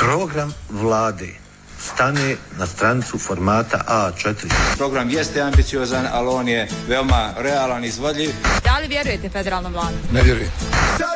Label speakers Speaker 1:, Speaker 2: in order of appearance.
Speaker 1: program vlade stane na stranicu formata A4.
Speaker 2: Program jeste ambiciozan, ali on je veoma realan, izvodljiv.
Speaker 3: Da li vjerujete federalnom vladu?
Speaker 4: Ne vjerujem.